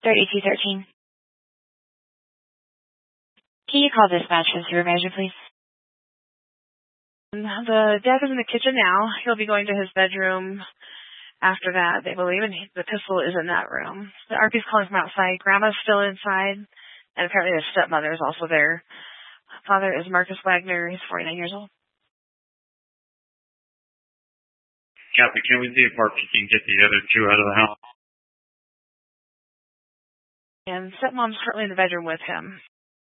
3213. Can you call dispatch for the supervisor, please? The death is in the kitchen now. He'll be going to his bedroom after that, they believe, and the pistol is in that room. The RP's calling from outside. Grandma's still inside, and apparently his stepmother is also there. Father is Marcus Wagner. He's 49 years old. Captain, can we see if RP can get the other two out of the house? And stepmom's currently in the bedroom with him.